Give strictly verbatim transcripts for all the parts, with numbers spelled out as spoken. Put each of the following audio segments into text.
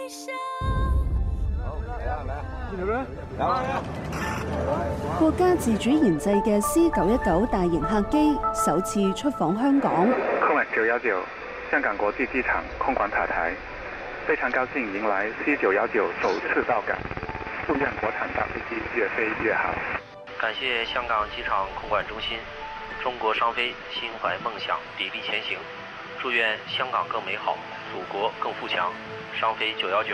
國家自主研製嘅 C 九一九大型客機首次出訪香港。 空管九一九香港國際機場空管塔台，非常高興迎來 C 九一九首次到港，祝願國產大飛機越飛越好。 感謝香港機場空管中心，中國商飛心懷夢想，砥礪前行，祝願香港更美好，祖國更富強。商飛九一九。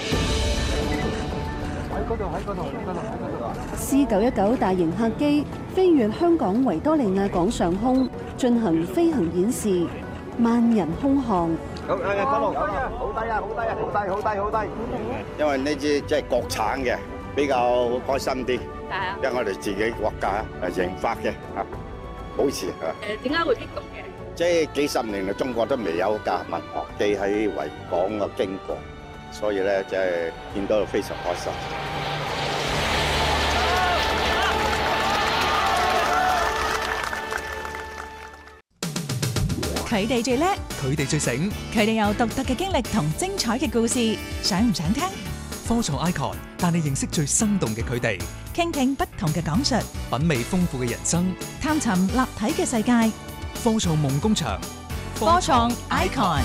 喺嗰度，喺嗰度，喺嗰度，喺嗰度啊 C 九一九大型客機飛越香港維多利亞港上空，進行飛行演示，萬人空巷。 好，誒，嗰度，好低啊，好低啊，好低，好低，好低。 因為呢支即係國產嘅，比較開心啲。 係啊。 因為我哋自己國家誒研發嘅嚇，保持嚇。 誒，點解會激動嘅？ 即係幾十年嚟，中國都未有架民航機喺維港嘅經過。所以咧，即係見到非常開心。 佢哋最叻， 佢哋最醒， 佢哋有獨特嘅經歷同精彩嘅故事，想唔想聽？ 科創 Icon 帶你認識最生動嘅佢哋， 傾聽不同嘅講述， 品味豐富嘅人生， 探尋立體嘅世界。 科創夢工場， 科創 Icon。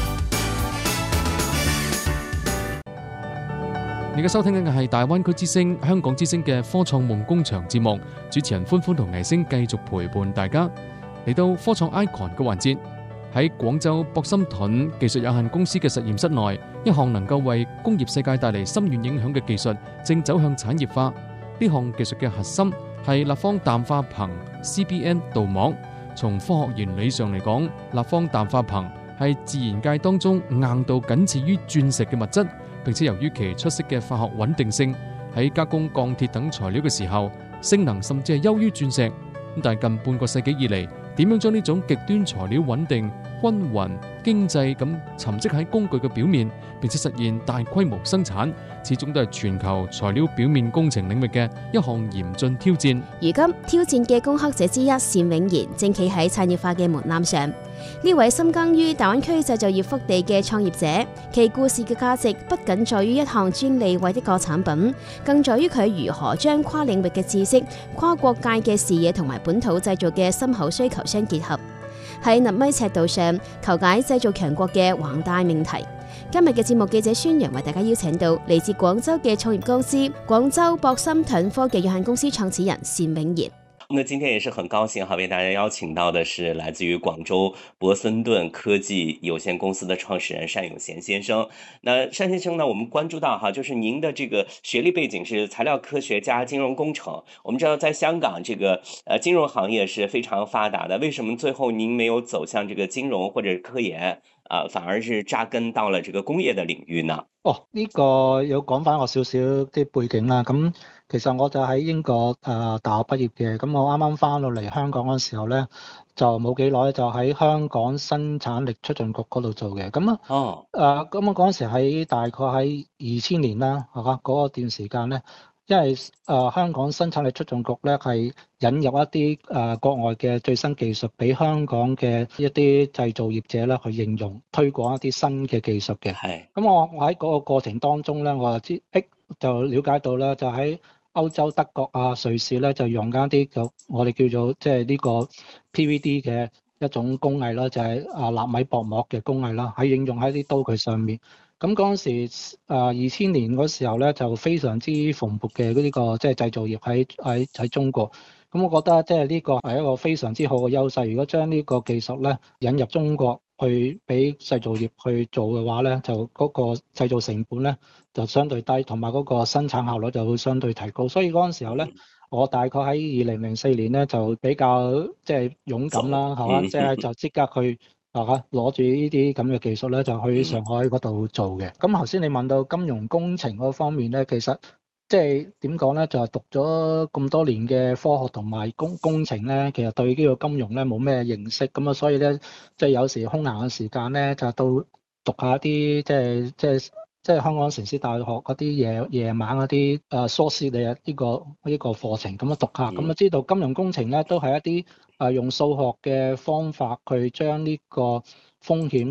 你嘅收聽緊嘅係大灣區之聲、香港之聲嘅科創夢工場節目，主持人歡歡同藝星繼續陪伴大家嚟到科創 Icon 嘅環節。喺廣州博森盾技術有限公司嘅實驗室內，一項能夠為工業世界帶嚟深遠影響嘅技術正走向產業化。呢項技術嘅核心係立方氮化硼 C B N 鍍膜。從科學原理上嚟講，立方氮化硼係自然界當中硬度僅次於鑽石嘅物質。並且由於其出色嘅化學穩定性，喺加工鋼鐵等材料嘅時候，性能甚至係優於鑽石。但係近半個世紀以嚟，點樣將呢種極端材料穩定、均勻、經濟咁沉積喺工具嘅表面，並且實現大規模生產，始終都係全球材料表面工程領域嘅一項嚴峻挑戰。 如今挑戰嘅攻克者之一單永賢正企喺產業化嘅門檻上。呢位深耕於大灣區製造業腹地嘅創業者，其故事嘅價值不僅在於一項專利或一個產品，更在於佢如何將跨領域嘅知識、跨國界嘅視野同埋本土製造嘅深厚需求相結合，喺納米尺度上求解製造強國嘅宏大命題。今日嘅節目記者宣揚為大家邀請到嚟自廣州嘅創業公司廣州博森盾科技有限公司創始人單永賢。 那今天也是很高興哈，為大家邀請到的是來自於廣州博森盾科技有限公司的創始人單永賢先生。那單先生呢，我們關注到哈，就是您的這個學歷背景是材料科學加金融工程。我們知道在香港這個呃金融行業是非常發達的，為什麼最後您沒有走向這個金融或者科研，啊、呃，反而是扎根到了這個工業的領域呢？ 哦，呢、這個要講翻我少少啲背景啦，咁。其實我就喺英國誒、呃、大學畢業嘅，咁我啱啱翻到嚟香港嗰陣時候咧，就冇幾耐就喺香港生產力促進局嗰度做嘅，咁啊， 哦， 誒咁啊嗰陣時喺大概喺二千年啦，係嘛嗰個段時間咧，因為誒、呃、香港生產力促進局咧係引入一啲誒、呃、國外嘅最新技術俾香港嘅一啲製造業者咧去應用推廣一啲新嘅技術嘅， 係， 咁我我喺嗰個過程當中咧，我就知誒就了解到啦，就喺歐洲德國啊、瑞士咧就用緊啲叫我哋叫做即係呢個 P V D 嘅一種工藝啦，就係、是、啊納米薄膜嘅工藝啦，喺應用喺啲刀具上面。咁嗰陣時啊二千年嗰時候咧就非常之蓬勃嘅呢個即係製造業喺喺喺中國。咁我覺得即係呢個係一個非常之好嘅優勢。如果將呢個技術咧引入中國去俾製造業去做嘅話咧，就嗰個製造成本咧就相對低，同埋嗰個生產效率就會相對提高。所以嗰陣時候咧，我大概喺二零零四年咧就比較即係勇敢啦，係嘛，即係就即刻去啊攞住呢啲咁嘅技術咧，就去上海嗰度做嘅。咁頭先你問到金融工程嗰方面咧，其實即係點講咧，就係、是、讀咗咁多年嘅科學同埋工工程咧，其實對呢個金融咧冇咩認識，咁啊，所以咧即係有時空閒嘅時間咧，就到讀一下啲即係即係即係香港城市大學嗰啲夜夜晚嗰啲誒碩士嘅呢個呢、這個課程咁啊讀下，咁啊知道金融工程咧都係一啲誒用數學嘅方法去將呢個風險咧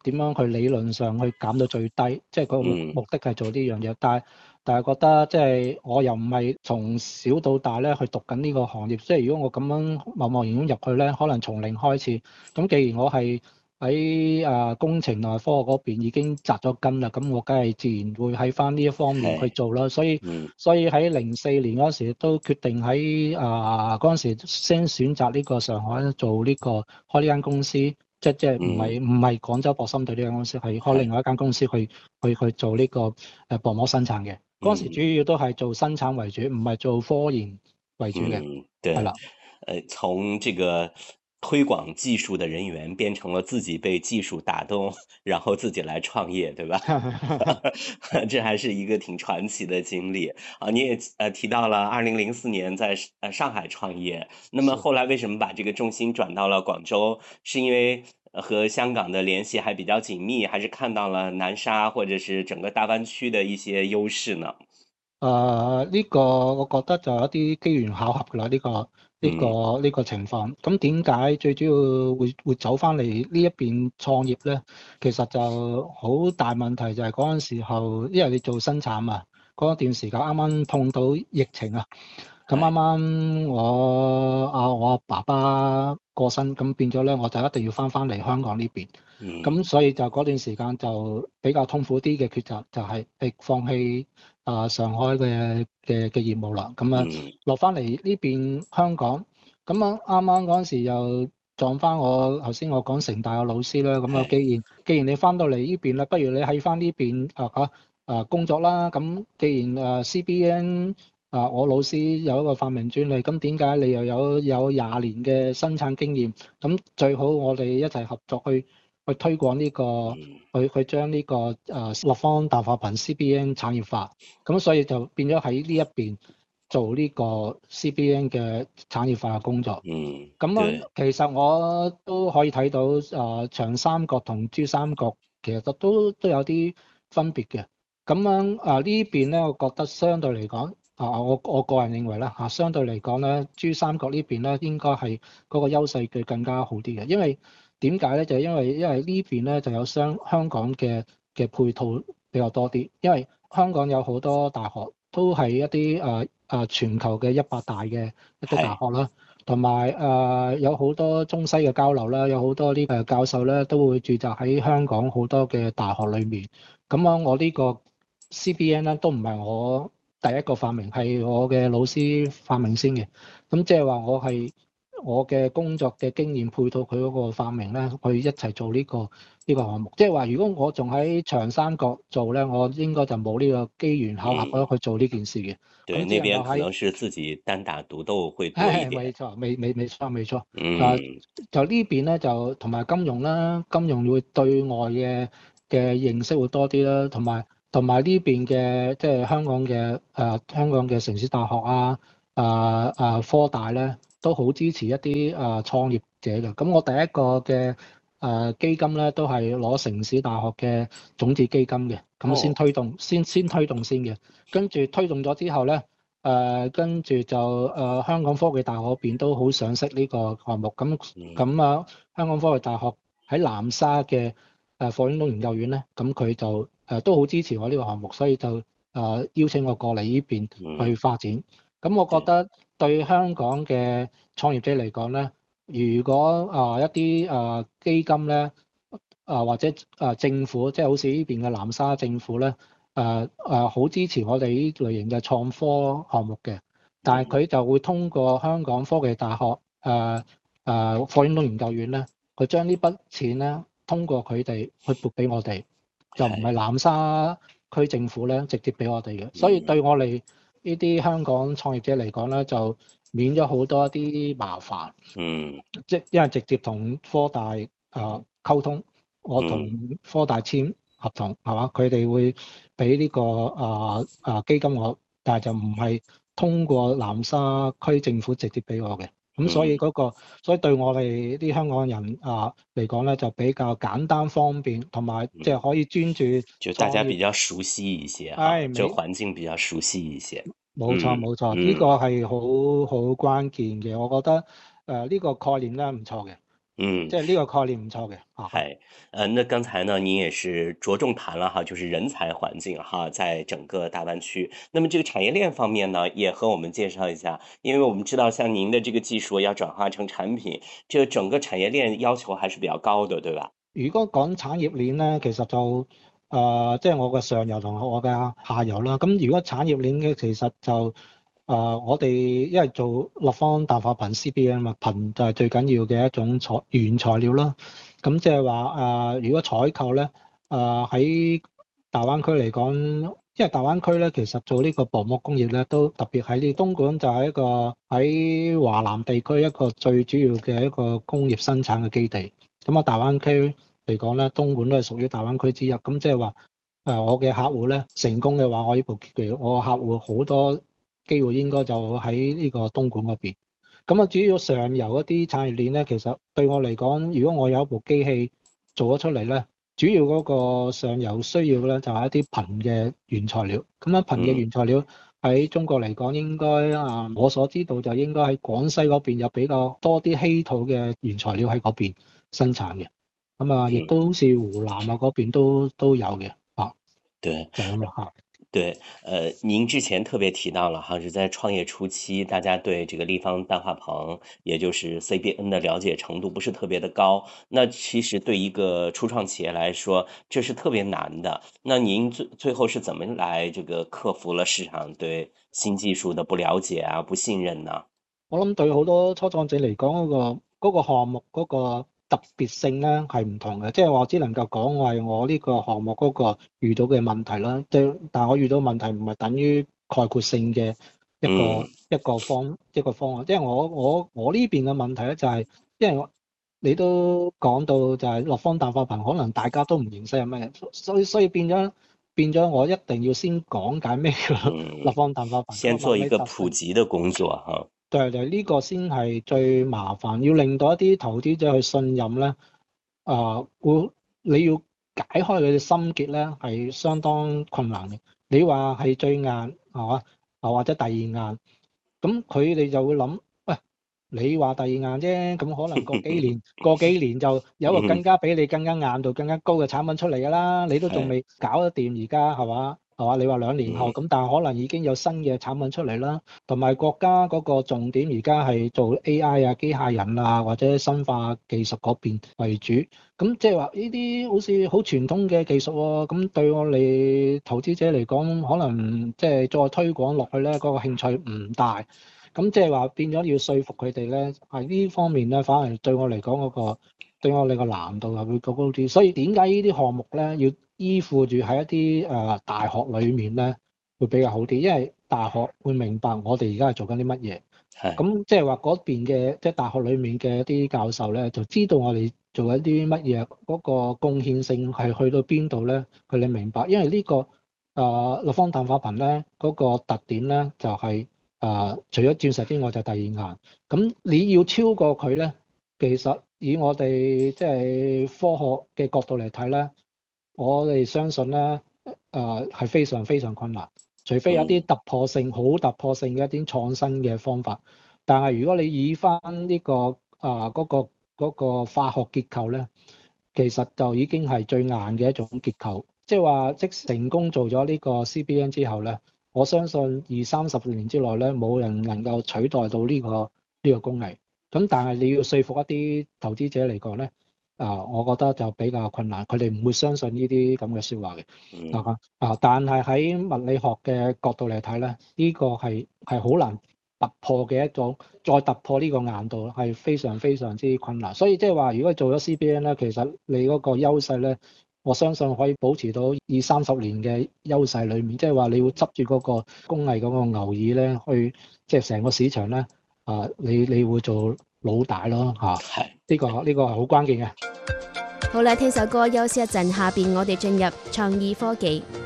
點樣去理論上去減到最低，即係個目嗯目的係做呢樣嘢。但係但係覺得即係我又唔係從小到大咧去讀緊呢個行業，即係如果我咁樣貿貿然咁入去咧，可能從零開始。咁既然我係喺啊工程同埋科學嗰邊已經紮咗根啦，咁我梗係自然會喺翻呢一方面去做啦。所以、 嗯、 所以喺零四年嗰時都決定喺啊嗰陣時先選擇呢個上海做呢、這個開呢間公司，即即係唔係唔係廣州博深對呢間公司，係開另外一間公司去去去做呢個誒薄膜生產嘅。嗰陣時主要都係做生產為主，唔係做科研為主嘅。 嗯，對， 係啦， 呃，從這個推廣技術的人員變成了自己被技術打動，然後自己來創業，對吧？這還是一個挺傳奇的經歷啊！你也呃提到了二零零四年在呃上海創業，那麼後來為什麼把這個重心轉到了廣州？是因為和香港的聯繫還比較緊密，還是看到了南沙或者是整個大灣區的一些優勢呢？ 誒、呃、呢、這個我覺得就有一啲機緣巧合㗎啦，呢、這個呢、這個呢、這個情況。咁點解最主要會會走翻嚟呢一邊創業咧？其實就好大問題就係嗰陣時候，因為你做生產啊，嗰段時間啱啱碰到疫情啊。咁啱啱我啊我爸爸過身，咁變咗咧，我就一定要翻翻嚟香港呢邊。咁、嗯、所以就嗰段時間就比較痛苦啲嘅抉擇，就係誒放棄啊、呃、上海嘅嘅嘅業務啦。咁啊落翻嚟呢邊香港，咁啊啱啱嗰陣時又撞翻我頭先我講城大嘅老師啦。咁啊既然既然你翻到嚟呢邊啦，不如你喺翻呢邊啊啊啊工作啦。咁既然啊 C B N 啊！我老師有一個發明專利，咁點解你又有有廿年嘅生產經驗？咁最好我哋一齊合作去去推廣呢、這個，去去將呢、這個誒、呃、立方氮化鈿 C B N 產業化。咁所以就變咗喺呢一邊做呢個 C B N 嘅產業化嘅工作。 嗯， 咁其實我都可以睇到誒、呃、長三角同珠三角其實都都有啲分別嘅。咁樣啊呢邊咧，我覺得相對嚟講。啊！我我個人認為咧嚇，相對嚟講咧，珠三角呢邊咧應該係嗰個優勢佢更加好啲嘅，因為點解咧？就係因為因為呢邊咧就有香香港嘅嘅配套比較多啲，因為香港有好多大學都係一啲誒誒全球嘅一百大嘅一啲大學啦，同埋誒有好多中西嘅交流啦，有好多啲誒教授咧都會駐紮喺香港好多嘅大學裏面。咁樣我呢個 C B N 咧都唔係我第一個發明，係我嘅老師發明先嘅，咁即係話我係我嘅工作嘅經驗配套佢嗰個發明咧，去一齊做呢個呢個項目。即係話如果我仲喺長三角做咧，我應該就冇呢個機緣巧合去做呢件事嘅。 對，那邊可能是自己單打獨鬥會多一點。 冇錯，沒沒沒錯沒錯。 嗯。 啊，就呢邊咧就同埋金融啦，金融會對外嘅嘅認識會多啲啦，同埋。同埋呢邊嘅即係香港嘅誒、呃、香港嘅城市大學啊，啊啊科大咧都好支持一啲誒、呃、創業者嘅。咁我第一個嘅誒、呃、基金咧都係攞城市大學嘅種子基金嘅，咁先推動，oh. 先先推動先嘅。跟住推動咗之後咧，誒、呃、跟住就誒、呃、香港科技大學嗰邊都好賞識呢個項目。咁咁啊，香港科技大學喺南沙嘅誒霍英東研究院咧，咁佢就。誒都好支持我呢個項目，所以就誒、呃、邀請我過嚟呢邊去發展。咁、嗯、我覺得對香港嘅創業者嚟講咧，如果啊、呃、一啲誒、呃、基金咧，啊、呃、或者誒、呃、政府，即係好似呢邊嘅南沙政府咧，誒誒好支持我哋呢類型嘅創科項目嘅，但係佢就會通過香港科技大學誒誒、呃呃、霍英東研究院咧，佢將呢筆錢咧通過佢哋去撥俾我哋。就唔係南沙區政府咧直接俾我哋嘅，所以對我哋呢啲香港創業者嚟講咧，就免咗好多一啲麻煩。 嗯， 即因為直接同科大誒、呃、溝通，我同科大簽合同係嘛，佢哋會俾呢、這個誒誒、呃呃、基金我，但係就唔係通過南沙區政府直接俾我嘅。咁所以嗰、那個，嗯、所以對我哋啲香港人啊嚟講咧，就比較簡單方便，同埋即係可以專注、嗯。 就大家比較熟悉一些，哎，就環境比較熟悉一些。 冇錯冇錯，呢、嗯這個係好好關鍵嘅。我覺得誒呢、呃這個概念咧唔錯嘅。 嗯， 即係呢個概念唔錯嘅啊。 係，呃，那剛才呢，您也是着重談了哈，就是人才環境哈，在整個大灣區。那麼這個產業鏈方面呢，也和我們介紹一下，因為我們知道像您的這個技術要轉化成產品，這整個產業鏈要求還是比較高的，對吧？ 如果講產業鏈咧，其實就誒，即、呃、係、就是、我嘅上游同我嘅下游啦。咁如果產業鏈嘅其實就誒、呃，我哋因為做立方氮化鈈 C B N 嘛，鈈就係最緊要嘅一種材原材料啦。咁即係話誒，如果採購咧誒喺大灣區嚟講，因為大灣區咧其實做呢個薄膜工業咧，都特別喺呢東莞就係一個喺華南地區一個最主要嘅一個工業生產嘅基地。咁啊，大灣區嚟講咧，東莞都係屬於大灣區之一。咁即係話誒，我嘅客戶咧成功嘅話，我呢部機，我客戶好多機會應該就喺呢個東莞嗰邊。咁啊，主要上游一啲產業鏈咧，其實對我嚟講，如果我有一部機器做咗出嚟咧，主要嗰個上游需要咧就係一啲鈈嘅原材料。咁樣鈈嘅原材料喺中國嚟講，應該啊，我所知道就應該喺廣西嗰邊有比較多啲稀土嘅原材料喺嗰邊生產嘅。咁啊，亦都好似湖南啊嗰邊都都有嘅啊。 對， 就咁啦嚇。 對，呃，您之前特別提到了哈，是在創業初期，大家對這個立方氮化硼，也就是 C B N 的了解程度不是特別的高。那其實對一個初創企業來說，這是特別難的。那您最最後是怎麼來這個克服了市場對新技術的不了解啊、不信任呢？ 我諗對好多初創者嚟講，嗰個嗰個項目嗰個特別性咧係唔同嘅，即係我只能夠講係我呢個項目嗰個遇到嘅問題啦。即係但係我遇到問題唔係等於概括性嘅一個、嗯、一個方一個方案。即係我我我呢邊嘅問題咧就係，因為你都講到就係立方氮化硼，可能大家都唔認識係咩，所以所以變咗變咗我一定要先講解咩叫立方氮化硼， 先做一個普及嘅工作嚇。 對對，呢個先係最麻煩，要令到一啲投資者去信任咧，啊、呃，會你要解開佢嘅心結咧，係相當困難嘅。你話係最硬係嘛，啊或者第二硬，咁佢哋就會諗，喂，你話第二硬啫，咁可能過幾年過幾年就有個更加比你更加硬度更加高嘅產品出嚟㗎啦，你都仲未搞得掂而家係嘛？係嘛？你話兩年後咁，但係可能已經有新嘅產品出嚟啦。同埋國家嗰個重點而家係做 A I 啊、機械人啊或者生化技術嗰邊為主。咁即係話呢啲好似好傳統嘅技術喎。咁對我哋投資者嚟講，可能即係再推廣落去咧，嗰個興趣唔大。咁即係話變咗要說服佢哋咧，係呢方面咧，反而對我嚟講嗰個對我哋個難度係會高高啲。所以點解呢啲項目咧要依附住喺一啲誒、呃、大學裏面咧，會比較好啲，因為大學會明白我哋而家係做緊啲乜嘢。係。咁即係話嗰邊嘅即係大學裏面嘅一啲教授咧，就知道我哋做緊啲乜嘢，嗰個貢獻性係去到邊度咧，佢哋明白。因為呢、呢個誒、呃、立方氮化硼咧，嗰、嗰個特點咧就係、係、誒、呃、除咗鑽石之外就第二硬。咁你要超過佢咧，其實以我哋即係科學嘅角度嚟睇咧。我哋相信咧，誒、呃、係非常非常困難，除非有啲突破性、好突破性嘅一啲創新嘅方法。但係如果你以翻呢、這個啊嗰、呃那個嗰、那個化學結構咧，其實就已經係最硬嘅一種結構。即係話，即成功做咗呢個 C B N 之後咧，我相信二三十年之內咧，冇人能夠取代到呢、這個呢、這個工藝。咁但係你要說服一啲投資者嚟講咧。啊，我覺得就比較困難，佢哋唔會相信呢啲咁嘅説話嘅。嗯、啊，啊，但係喺物理學嘅角度嚟睇咧，呢、這個係係好難突破嘅一種，再突破呢個硬度係非常非常之困難。所以即係話，如果做咗 C B N 咧，其實你嗰個優勢咧，我相信可以保持到二三十年嘅優勢裡面。即係話你要執住嗰個工藝嗰個牛耳咧，去即係成個市場咧，啊，你你會做老大咯嚇。係、啊。呢、這個呢、這個係好關鍵嘅。 好啦，聽首歌休息一陣，下邊我哋進入創意科技。